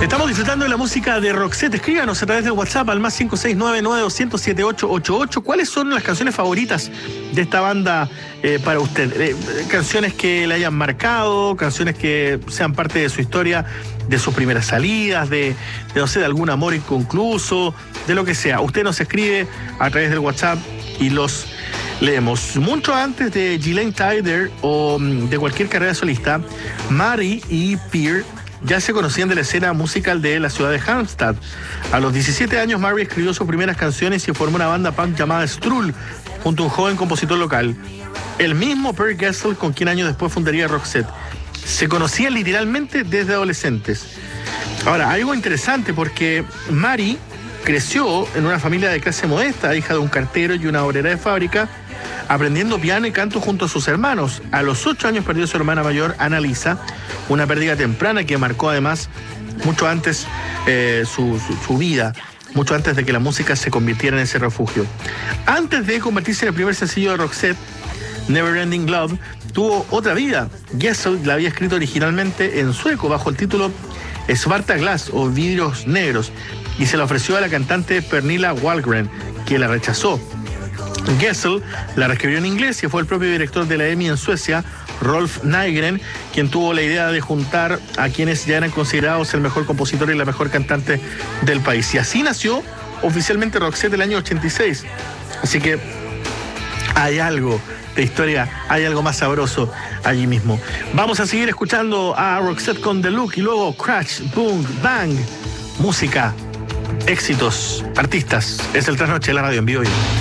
Estamos disfrutando de la música de Roxette. Escríbanos a través del WhatsApp al más 569-9200-7888. ¿Cuáles son las canciones favoritas de esta banda para usted? Canciones que le hayan marcado, canciones que sean parte de su historia, de sus primeras salidas, no sé, de algún amor inconcluso, de lo que sea. Usted nos escribe a través del WhatsApp y los leemos. Mucho antes de Gillian Tyler o de cualquier carrera solista, Mary y Pierre ya se conocían de la escena musical de la ciudad de Halmstad. A los 17 años, Mary escribió sus primeras canciones y formó una banda punk llamada Strull, junto a un joven compositor local, el mismo Per Gessle, con quien años después fundaría Roxette. Se conocían literalmente desde adolescentes. Ahora, algo interesante porque Mary creció en una familia de clase modesta, hija de un cartero y una obrera de fábrica, aprendiendo piano y canto junto a sus hermanos. A los 8 años perdió a su hermana mayor, Annalisa, una pérdida temprana que marcó además mucho antes su vida, mucho antes de que la música se convirtiera en ese refugio. Antes de convertirse en el primer sencillo de Roxette, Never Ending Love tuvo otra vida. Gessle la había escrito originalmente en sueco bajo el título Svarta Glas o Vidrios Negros y se la ofreció a la cantante Pernilla Wahlgren, que la rechazó. Gessle la reescribió en inglés y fue el propio director de la EMI en Suecia, Rolf Nygren, quien tuvo la idea de juntar a quienes ya eran considerados el mejor compositor y la mejor cantante del país. Y así nació oficialmente Roxette el año 86. Así que hay algo de historia, hay algo más sabroso allí mismo. Vamos a seguir escuchando a Roxette con The Look y luego Crash, Boom, Bang. Música, éxitos, artistas. Es el Trasnoche de la radio en vivo.